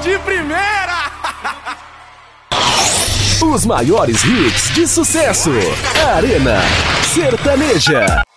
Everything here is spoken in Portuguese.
de primeira! Os maiores hits de sucesso. Arena Sertaneja.